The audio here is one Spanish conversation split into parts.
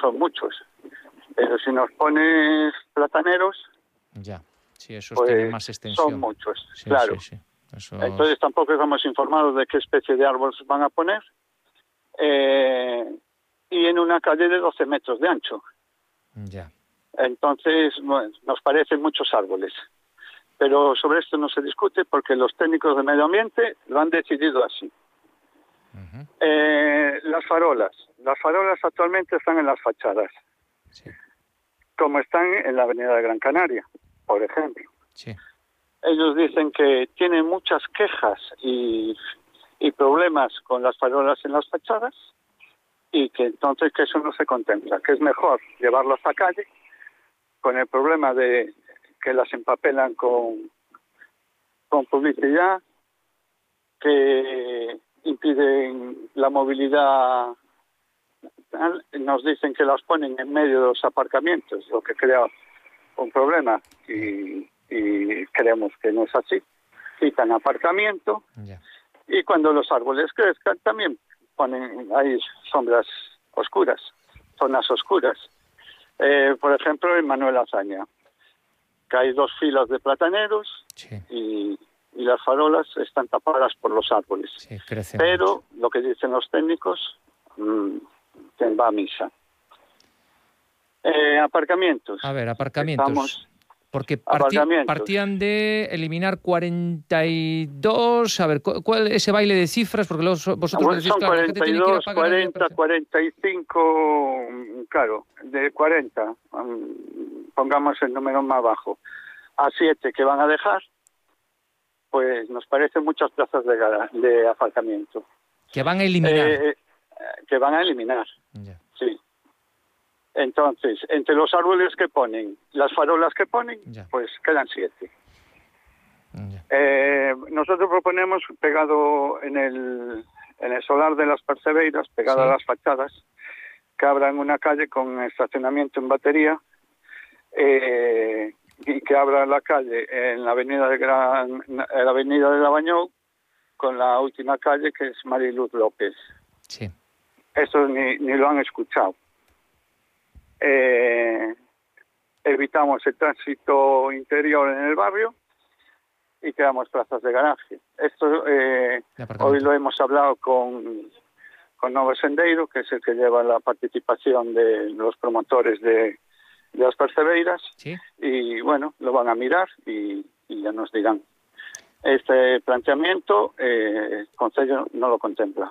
son muchos. Pero si nos pones plataneros, ya, sí, esos pues tienen más extensión. son muchos, Sí, claro. sí, sí. Esos... Entonces tampoco estamos informados de qué especie de árboles van a poner. Y en una calle de 12 metros de ancho. Ya. Entonces, bueno, nos parecen muchos árboles. Pero sobre esto no se discute porque los técnicos de medio ambiente lo han decidido así. Uh-huh. Las farolas. Las farolas actualmente están en las fachadas. Sí. Como están en la avenida de Gran Canaria, por ejemplo. Sí. Ellos dicen que tienen muchas quejas y problemas con las farolas en las fachadas y que entonces que eso no se contempla, que es mejor llevarlas a calle con el problema de que las empapelan con publicidad, que impiden la movilidad. Nos dicen que las ponen en medio de los aparcamientos, lo que crea un problema y creemos que no es así. Quitan aparcamiento y cuando los árboles crezcan también ponen ahí sombras oscuras, zonas oscuras. Por ejemplo, en Manuel Azaña, que hay 2 filas de plataneros y las farolas están tapadas por los árboles. Sí, pero mucho. Lo que dicen los técnicos, quien va a misa. Aparcamientos. A ver, aparcamientos. Porque partían de eliminar 42... A ver, ¿cuál ese baile de cifras? Porque vosotros decís, son claro, 42, 40, 45, claro, de 40, pongamos el número más bajo, a 7 que van a dejar, pues nos parecen muchas plazas de aparcamiento. Que van a eliminar. Que van a eliminar, sí. Entonces, entre los árboles que ponen, las farolas que ponen, pues quedan 7. Nosotros proponemos, pegado en el solar de las Percebeiras, pegado a las fachadas, que abran una calle con estacionamiento en batería y que abra la calle en la avenida de Lavañou con la última calle que es Mariluz López. Sí. Eso ni lo han escuchado. Evitamos el tránsito interior en el barrio y creamos plazas de garaje. Esto hoy lo hemos hablado con Novo Sendeiro, que es el que lleva la participación de los promotores de las Percebeiras, y bueno, lo van a mirar y ya nos dirán. Este planteamiento el Concello no lo contempla.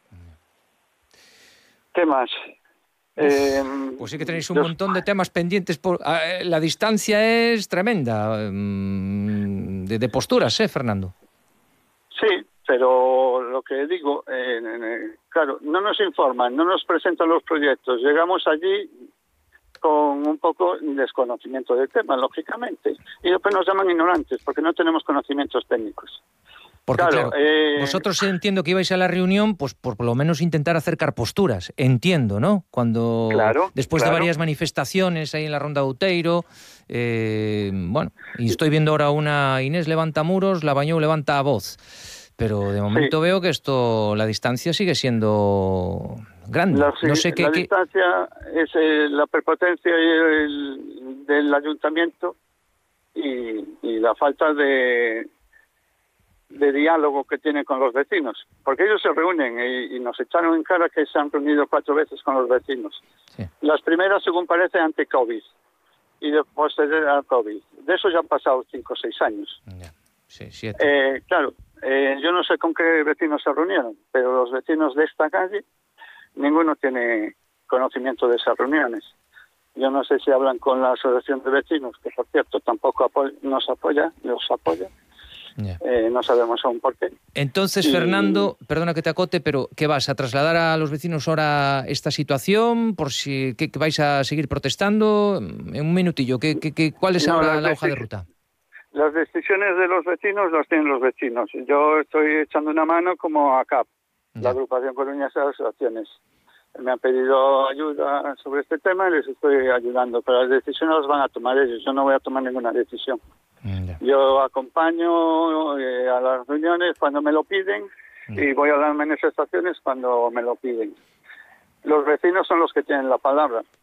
¿Qué más? Pues sí que tenéis un montón de temas pendientes. La distancia es tremenda de posturas, Fernando. Sí, pero lo que digo, claro, no nos informan, no nos presentan los proyectos. Llegamos allí con un poco desconocimiento del tema, lógicamente. Y después nos llaman ignorantes porque no tenemos conocimientos técnicos. Porque claro, vosotros entiendo que ibais a la reunión, pues por lo menos intentar acercar posturas, entiendo, ¿no? Cuando después de varias manifestaciones ahí en la Ronda de Outeiro, bueno, y estoy viendo ahora una Inés levanta muros, Lavañou levanta voz, pero de momento veo que la distancia sigue siendo grande. No sé la distancia es la prepotencia del ayuntamiento y la falta de diálogo que tienen con los vecinos, porque ellos se reúnen y nos echaron en cara que se han reunido 4 veces con los vecinos. Las primeras, según parece, ante-COVID y después de COVID. De eso ya han pasado 5 o 6 años. 7. Claro, yo no sé con qué vecinos se reunieron, pero los vecinos de esta calle, ninguno tiene conocimiento de esas reuniones. Yo no sé si hablan con la asociación de vecinos, que por cierto tampoco los apoya. No sabemos aún por qué. Entonces, Fernando, perdona que te acote, pero ¿qué vas a trasladar a los vecinos ahora esta situación? ¿Por si que vais a seguir protestando? En un minutillo, ¿cuál es ahora la hoja de ruta? Las decisiones de los vecinos las tienen los vecinos. Yo estoy echando una mano como ACAP, la Agrupación Coruñesa de Asociaciones. Me han pedido ayuda sobre este tema y les estoy ayudando, pero las decisiones las van a tomar ellos. Yo no voy a tomar ninguna decisión. Yo acompaño a las reuniones cuando me lo piden y voy a las manifestaciones cuando me lo piden. Los vecinos son los que tienen la palabra.